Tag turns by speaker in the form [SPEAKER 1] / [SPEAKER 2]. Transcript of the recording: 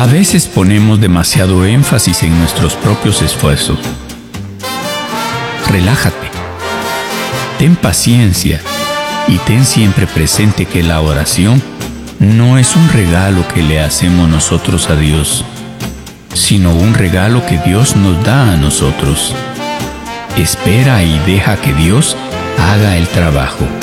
[SPEAKER 1] A veces ponemos demasiado énfasis en nuestros propios esfuerzos. Relájate, ten paciencia y ten siempre presente que la oración no es un regalo que le hacemos nosotros a Dios, sino un regalo que Dios nos da a nosotros. Espera y deja que Dios haga el trabajo.